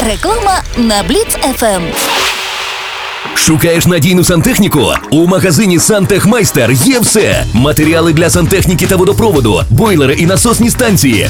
Реклама на Бліц ФМ. Шукаєш надійну сантехніку? У магазині «Сантехмайстер» є все. Матеріали для сантехніки та водопроводу, бойлери і насосні станції,